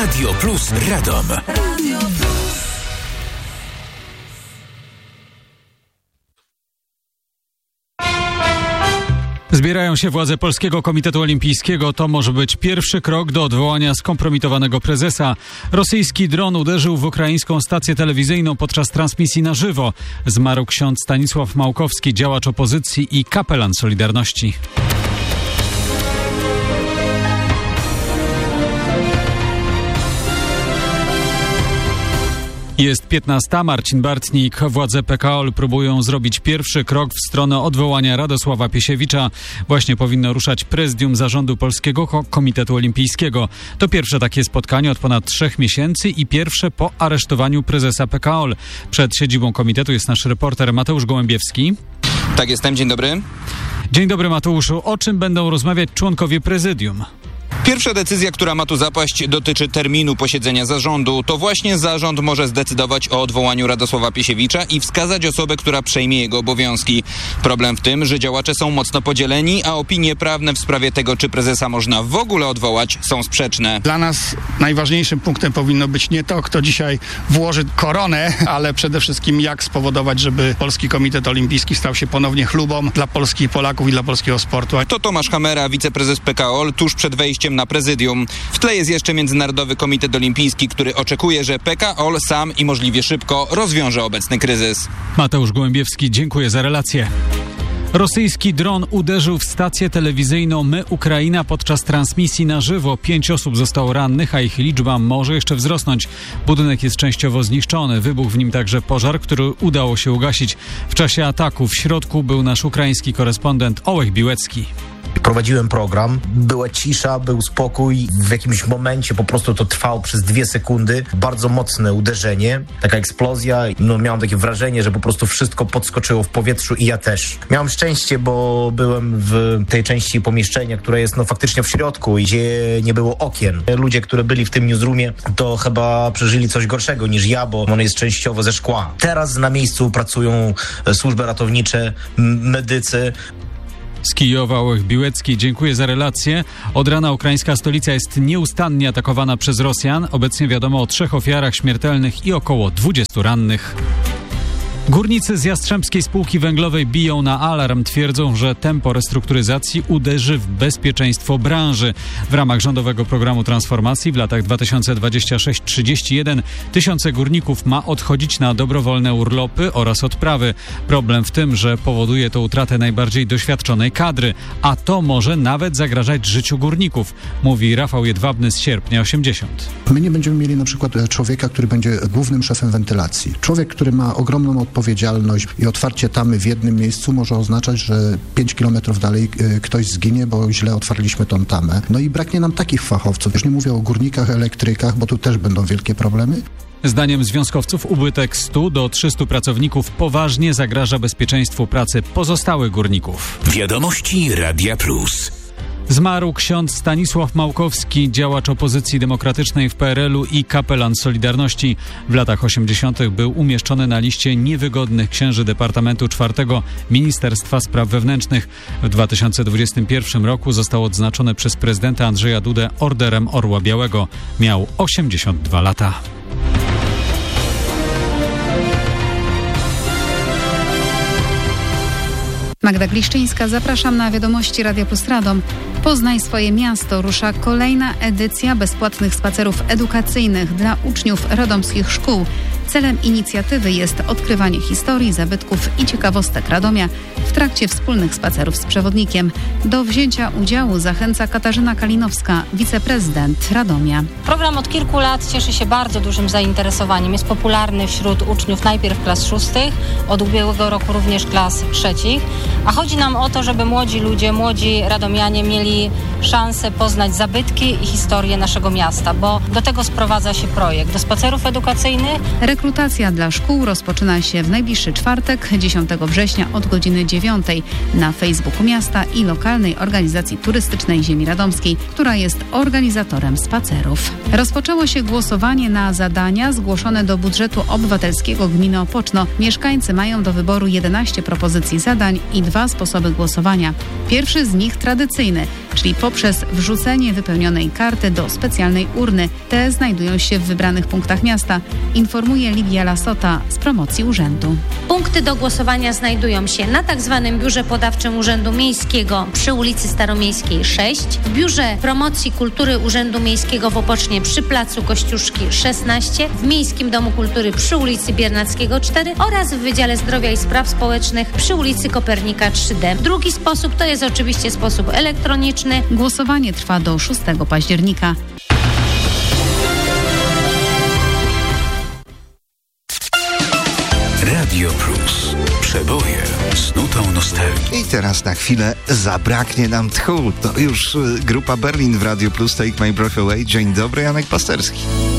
Radio Plus Radom. Radio Plus. Zbierają się władze Polskiego Komitetu Olimpijskiego. To może być pierwszy krok do odwołania skompromitowanego prezesa. Rosyjski dron uderzył w ukraińską stację telewizyjną podczas transmisji na żywo. Zmarł ksiądz Stanisław Małkowski, działacz opozycji i kapelan Solidarności. Jest 15. Marcin Bartnik. Władze PKOL próbują zrobić pierwszy krok w stronę odwołania Radosława Piesiewicza. Właśnie powinno ruszać prezydium zarządu Polskiego Komitetu Olimpijskiego. To pierwsze takie spotkanie od ponad 3 miesięcy i pierwsze po aresztowaniu prezesa PKOL. Przed siedzibą komitetu jest nasz reporter Mateusz Gołębiewski. Tak, jestem. Dzień dobry. Dzień dobry, Mateuszu. O czym będą rozmawiać członkowie prezydium? Pierwsza decyzja, która ma tu zapaść, dotyczy terminu posiedzenia zarządu. To właśnie zarząd może zdecydować o odwołaniu Radosława Piesiewicza i wskazać osobę, która przejmie jego obowiązki. Problem w tym, że działacze są mocno podzieleni, a opinie prawne w sprawie tego, czy prezesa można w ogóle odwołać, są sprzeczne. Dla nas najważniejszym punktem powinno być nie to, kto dzisiaj włoży koronę, ale przede wszystkim jak spowodować, żeby Polski Komitet Olimpijski stał się ponownie chlubą dla Polski, Polaków i dla polskiego sportu. To Tomasz Hamera, wiceprezes PKOL, tuż przed wejściem na prezydium. W tle jest jeszcze Międzynarodowy Komitet Olimpijski, który oczekuje, że PKOL sam i możliwie szybko rozwiąże obecny kryzys. Mateusz Gołębiewski, dziękuję za relację. Rosyjski dron uderzył w stację telewizyjną My Ukraina podczas transmisji na żywo. 5 osób zostało rannych, a ich liczba może jeszcze wzrosnąć. Budynek jest częściowo zniszczony. Wybuchł w nim także pożar, który udało się ugasić. W czasie ataku w środku był nasz ukraiński korespondent Ołech Biłecki. Prowadziłem program, była cisza, był spokój. W jakimś momencie po prostu to trwało przez 2 sekundy. Bardzo mocne uderzenie, taka eksplozja. Miałem takie wrażenie, że po prostu wszystko podskoczyło w powietrzu i ja też. Miałem szczęście, bo byłem w tej części pomieszczenia, która jest faktycznie w środku, gdzie nie było okien. Ludzie, którzy byli w tym newsroomie, to chyba przeżyli coś gorszego niż ja, bo on jest częściowo ze szkła. Teraz na miejscu pracują służby ratownicze, medycy. Z Kijowa Ołech Biłecki, dziękuję za relację. Od rana ukraińska stolica jest nieustannie atakowana przez Rosjan. Obecnie wiadomo o 3 ofiarach śmiertelnych i około 20 rannych. Górnicy z Jastrzębskiej Spółki Węglowej biją na alarm. Twierdzą, że tempo restrukturyzacji uderzy w bezpieczeństwo branży. W ramach rządowego programu transformacji w latach 2026-31 tysiące górników ma odchodzić na dobrowolne urlopy oraz odprawy. Problem w tym, że powoduje to utratę najbardziej doświadczonej kadry, a to może nawet zagrażać życiu górników, mówi Rafał Jedwabny z Sierpnia 80. My nie będziemy mieli na przykład człowieka, który będzie głównym szefem wentylacji. Człowiek, który ma ogromną odpowiedzialność i otwarcie tamy w jednym miejscu może oznaczać, że 5 kilometrów dalej ktoś zginie, bo źle otwarliśmy tą tamę. No i braknie nam takich fachowców. Już nie mówię o górnikach, elektrykach, bo tu też będą wielkie problemy. Zdaniem związkowców ubytek 100 do 300 pracowników poważnie zagraża bezpieczeństwu pracy pozostałych górników. Wiadomości Radia Plus. Zmarł ksiądz Stanisław Małkowski, działacz opozycji demokratycznej w PRL-u i kapelan Solidarności. W latach 80. był umieszczony na liście niewygodnych księży Departamentu IV Ministerstwa Spraw Wewnętrznych. W 2021 roku został odznaczony przez prezydenta Andrzeja Dudę Orderem Orła Białego. Miał 82 lata. Magda Gliszczyńska, zapraszam na Wiadomości Radia Plus Radom. Poznaj swoje miasto. Rusza kolejna edycja bezpłatnych spacerów edukacyjnych dla uczniów radomskich szkół. Celem inicjatywy jest odkrywanie historii, zabytków i ciekawostek Radomia w trakcie wspólnych spacerów z przewodnikiem. Do wzięcia udziału zachęca Katarzyna Kalinowska, wiceprezydent Radomia. Program od kilku lat cieszy się bardzo dużym zainteresowaniem. Jest popularny wśród uczniów najpierw klas 6, od ubiegłego roku również klas 3. A chodzi nam o to, żeby młodzi ludzie, młodzi radomianie mieli szansę poznać zabytki i historię naszego miasta, bo do tego sprowadza się projekt. Do spacerów edukacyjnych Rekrutacja dla szkół rozpoczyna się w najbliższy czwartek, 10 września od godziny 9 na Facebooku miasta i lokalnej organizacji turystycznej Ziemi Radomskiej, która jest organizatorem spacerów. Rozpoczęło się głosowanie na zadania zgłoszone do budżetu obywatelskiego gminy Opoczno. Mieszkańcy mają do wyboru 11 propozycji zadań i 2 sposoby głosowania. Pierwszy z nich tradycyjny, czyli poprzez wrzucenie wypełnionej karty do specjalnej urny. Te znajdują się w wybranych punktach miasta, informuje Lidia Lasota z promocji urzędu. Punkty do głosowania znajdują się na tzw. biurze podawczym Urzędu Miejskiego przy ulicy Staromiejskiej 6, w biurze promocji kultury Urzędu Miejskiego w Opocznie przy placu Kościuszki 16, w Miejskim Domu Kultury przy ulicy Biernackiego 4 oraz w Wydziale Zdrowia i Spraw Społecznych przy ulicy Kopernika 3D. Drugi sposób to jest oczywiście sposób elektroniczny. Głosowanie trwa do 6 października. Radio Plus. Przeboje z nutą nostalgii. I teraz na chwilę zabraknie nam tchu. To już grupa Berlin w Radio Plus, Take My Breath Away. Dzień dobry, Janek Pasterski.